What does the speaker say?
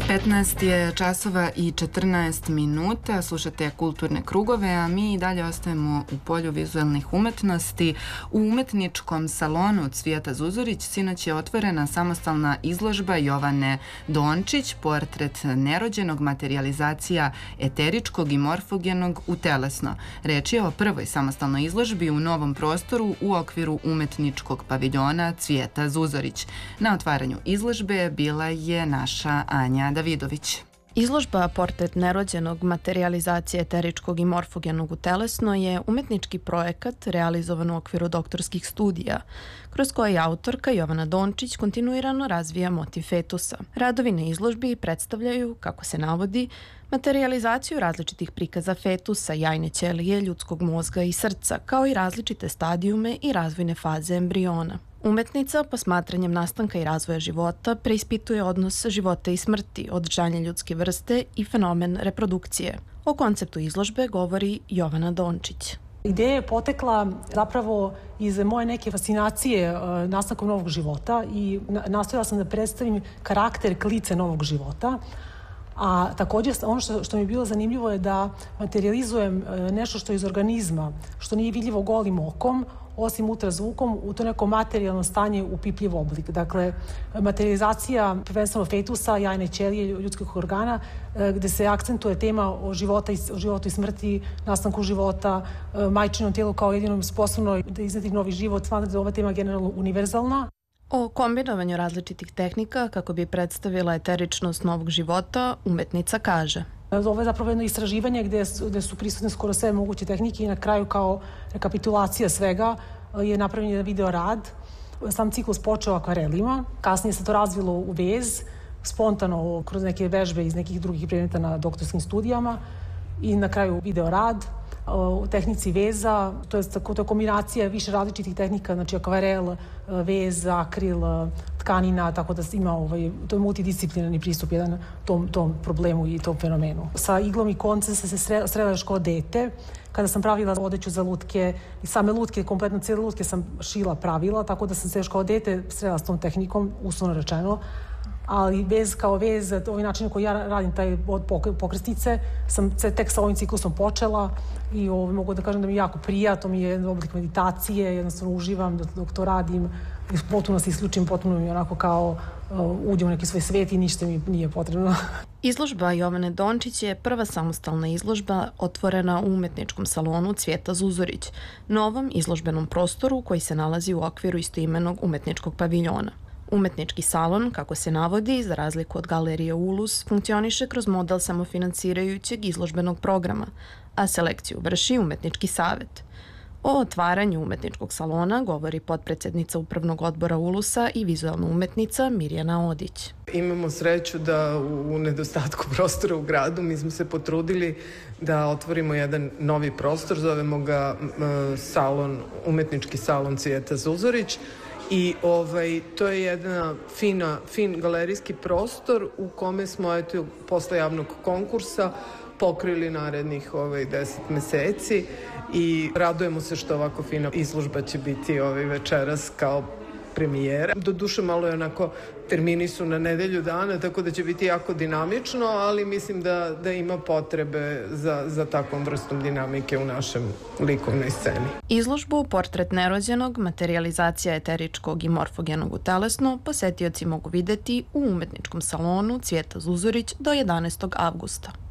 15 je časova i 14 minuta, slušate Kulturne krugove, a mi i dalje ostajemo u polju vizualnih umetnosti. U umetničkom salonu Cvijeta Zuzorić sinoć je otvorena samostalna izložba Jovane Dončić, portret nerođenog, materijalizacija eteričkog i morfogenog u telesno. Reč je o prvoj samostalnoj izložbi u novom prostoru u okviru umetničkog paviljona Cvijeta Zuzorić. Na otvaranju izložbe bila je naša Anja Davidović. Izložba Portret nerođenog, materijalizacije eteričkog i morfogenog u telesno je umetnički projekat realizovan u okviru doktorskih studija, kroz koji autorka Jovana Dončić kontinuirano razvija motiv fetusa. Radovi na izložbi predstavljaju, kako se navodi, materijalizaciju različitih prikaza fetusa, jajne ćelije, ljudskog mozga i srca, kao i različite stadijume i razvojne faze embriona. Umetnica, posmatranjem nastanka i razvoja života, preispituje odnos života i smrti, održanje ljudske vrste i fenomen reprodukcije. O konceptu izložbe govori Jovana Dončić. Ideja je potekla zapravo iz moje neke fascinacije nastankom novog života i nastojala sam da predstavim karakter, klice novog života. A također ono što mi je bilo zanimljivo je da materializujem nešto što je iz organizma, što nije vidljivo golim okom, osim ultrazvukom, u to neko materijalno stanje u pipljiv oblik. Dakle, materializacija prvenstveno fetusa, jajne ćelije ljudskih organa, gde se akcentuje tema o životu i smrti, nastanku života, majčinom tijelu kao jedinom sposobno da izneti novi život. Smatram da je ova tema generalno univerzalna. O kombinovanju različitih tehnika kako bi predstavila eteričnost novog života, umetnica kaže. Ovo je zapravo jedno istraživanje gde su prisutne skoro sve moguće tehnike i na kraju kao rekapitulacija svega je napravljen jedan video rad. Sam ciklus počeo akvarelima, kasnije se to razvilo u vez, spontano kroz neke vežbe iz nekih drugih predmeta na doktorskim studijama i na kraju video rad. U tehnici veza, to je kombinacija više različitih tehnika, znači akvarel, vez, akril, tkanina, tako da ima to je multidisciplinarni pristup jedan tom problemu i tom fenomenu. Sa iglom i koncem sam se srela još kao dete, kada sam pravila odeću za lutke i same lutke, kompletno cijele lutke sam šila pravila, tako da sam se još kao dete srela s tom tehnikom, uslovno rečeno. Ali vez kao vez, ovaj način koji ja radim taj od pokretnice, sam tek sa ovim ciklusom počela i mogu da kažem da mi jako prija, to mi je jedan oblik meditacije, jednostavno uživam dok to radim, potpuno se isključim, potpuno mi onako kao uđem u neki svoj svet i ništa mi nije potrebno. Izložba Jovane Dončić je prva samostalna izložba otvorena u umetničkom salonu Cvijeta Zuzorić, novom izložbenom prostoru koji se nalazi u okviru istoimenog umetničkog paviljona. Umetnički salon, kako se navodi, za razliku od galerije Ulus, funkcioniše kroz model samofinansirajućeg izložbenog programa, a selekciju vrši umetnički savet. O otvaranju umetničkog salona govori potpredsednica Upravnog odbora Ulusa i vizualna umetnica Mirjana Odić. Imamo sreću da u nedostatku prostora u gradu mi smo se potrudili da otvorimo jedan novi prostor, zovemo ga umetnički salon Cvijeta Zuzorić. I to je jedan fin galerijski prostor u kome smo posle javnog konkursa pokrili narednih 10 meseci i radujemo se što ovako fina izložba će biti večeras kao premijera. Doduše malo je onako, termini su na nedelju dana, tako da će biti jako dinamično, ali mislim da ima potrebe za takvom vrstom dinamike u našem likovnoj sceni. Izložbu Portret nerođenog, materijalizacija eteričkog i morfogenog u telesno posetioci mogu videti u umetničkom salonu Cvijeta Zuzorić do 11. avgusta.